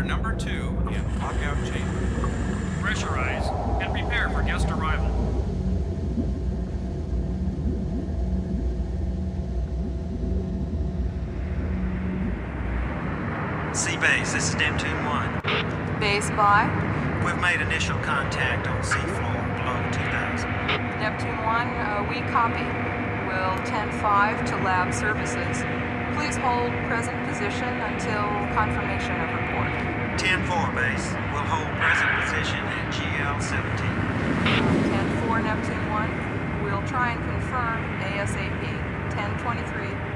Elevator number 2 in lockout chamber. Pressurize and prepare for guest arrival. C-Base, this is Neptune 1. Base by We've made initial contact on seafloor below 2000. Neptune 1, we copy. Will 10-5 to lab services. Please hold present position until confirmation of report. 10-4, base. We'll hold present position at GL-17. 10-4, Neptune 1. We'll try and confirm ASAP. 10-23.